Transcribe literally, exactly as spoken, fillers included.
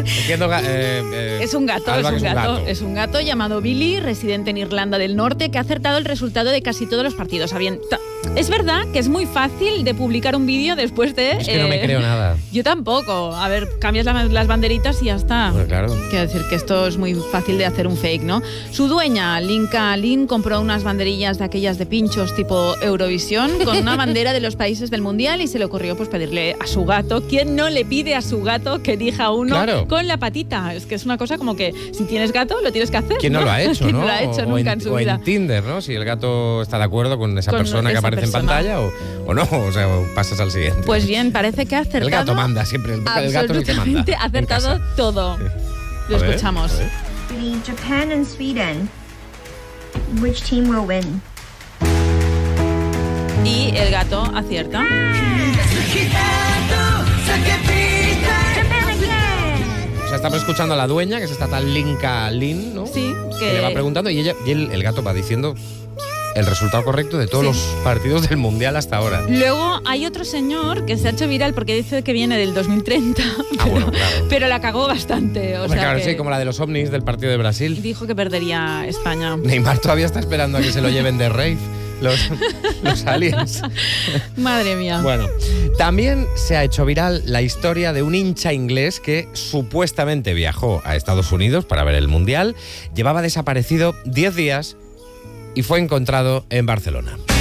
Entiendo, eh, eh, es un gato, Alba, es un que gato, es un gato. es un gato llamado Billy, residente en Irlanda del Norte, que ha acertado el resultado de casi todos los partidos. Habían- ta- Es verdad que es muy fácil de publicar un vídeo después de... Es que no me creo nada. Yo tampoco. A ver, cambias la- las banderitas y ya está. Bueno, claro. Quiero decir que esto es muy fácil de hacer un fake, ¿no? Su dueña, Linka Lin, compró unas banderillas de aquellas de pinchos tipo Eurovisión con una bandera de los países del Mundial y se le ocurrió pues pedirle a su gato. ¿Quién no le pide a su gato que elija uno Claro. con la patita? Es que es una cosa como que si tienes gato lo tienes que hacer. ¿Quién no, lo ha hecho, ¿Quién no? no lo ha hecho o nunca en, en su o vida? en Tinder, ¿no? Si el gato está de acuerdo con esa Con persona que esa aparece persona. en pantalla o, o no, o sea, o pasas al siguiente. Pues bien, parece que ha acertado. El gato manda siempre, el, el gato es el que manda. Absolutamente ha acertado en casa. todo. Lo A ver, escuchamos. a ver. Between Japan and Sweden, which team will win? Y el gato acierta. O sea, estamos escuchando a la dueña, que es esta tal Linka Lin, ¿no? Sí, Que que le va preguntando y, ella, y el, el gato va diciendo el resultado correcto de todos Sí. los partidos del Mundial hasta ahora. Luego hay otro señor que se ha hecho viral porque dice que viene del dos mil treinta, Ah, pero, bueno, claro. pero la cagó bastante. O Hombre, sea claro, que sí, como la de los ovnis del partido de Brasil. dijo que perdería España. Neymar todavía está esperando a que se lo lleven de rave los, los aliens. Madre mía. Bueno, también se ha hecho viral la historia de un hincha inglés que supuestamente viajó a Estados Unidos para ver el Mundial, llevaba desaparecido diez días y fue encontrado en Barcelona.